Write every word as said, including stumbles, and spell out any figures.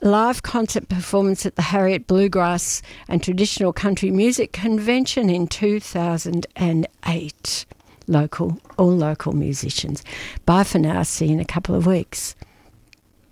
live concert performance at the Harriet Bluegrass and Traditional Country Music Convention in two thousand eight. Local, all local musicians. Bye for now. See you in a couple of weeks.